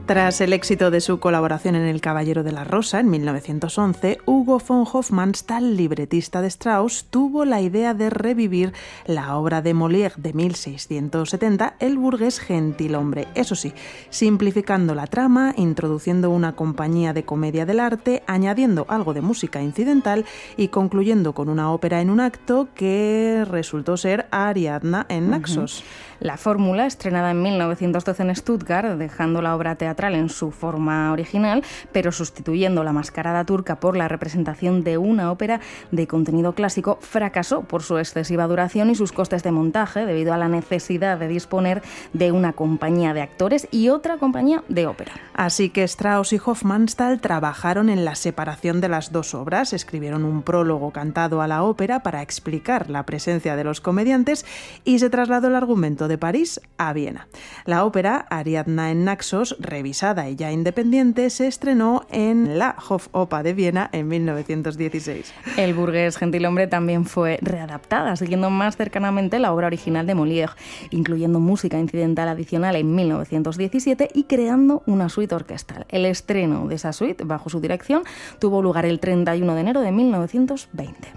Tras el éxito de su colaboración en El Caballero de la Rosa en 1911, Hugo von Hofmannsthal, libretista de Strauss, tuvo la idea de revivir la obra de Molière de 1670, El burgués gentilhombre. Eso sí, simplificando la trama, introduciendo una compañía de comedia del arte, añadiendo algo de música incidental y concluyendo con una ópera en un acto que resultó ser Ariadna en Naxos. La fórmula, estrenada en 1912 en Stuttgart, dejando la obra teatral en su forma original, pero sustituyendo la mascarada turca por la representación de una ópera de contenido clásico, fracasó por su excesiva duración y sus costes de montaje, debido a la necesidad de disponer de una compañía de actores y otra compañía de ópera. Así que Strauss y Hofmannsthal trabajaron en la separación de las dos obras, escribieron un prólogo cantado a la ópera para explicar la presencia de los comediantes y se trasladó el argumento de París a Viena. La ópera Ariadna en Naxos, revisada y ya independiente, se estrenó en la Hofoper de Viena en 1916. El burgués gentilhombre también fue readaptada, siguiendo más cercanamente la obra original de Molière, incluyendo música incidental adicional en 1917 y creando una suite orquestal. El estreno de esa suite, bajo su dirección, tuvo lugar el 31 de enero de 1920.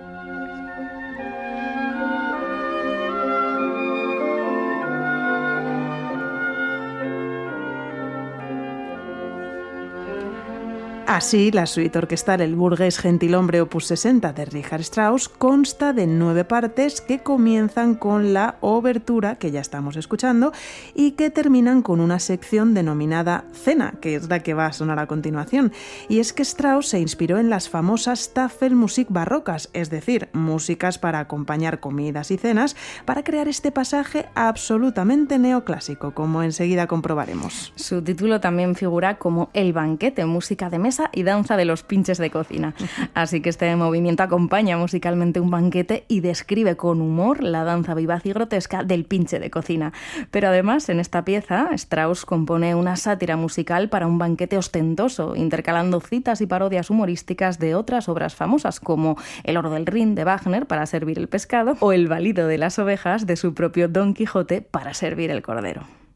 Así, la suite orquestal El burgués gentilhombre opus 60 de Richard Strauss consta de 9 partes que comienzan con la obertura, que ya estamos escuchando, y que terminan con una sección denominada Cena, que es la que va a sonar a continuación. Y es que Strauss se inspiró en las famosas Tafelmusik barrocas, es decir, músicas para acompañar comidas y cenas, para crear este pasaje absolutamente neoclásico, como enseguida comprobaremos. Su título también figura como El banquete, música de mesa y danza de los pinches de cocina. Así que este movimiento acompaña musicalmente un banquete y describe con humor la danza vivaz y grotesca del pinche de cocina. Pero además, en esta pieza, Strauss compone una sátira musical para un banquete ostentoso, intercalando citas y parodias humorísticas de otras obras famosas, como El oro del Rin de Wagner para servir el pescado o El balido de las ovejas de su propio Don Quijote para servir el cordero.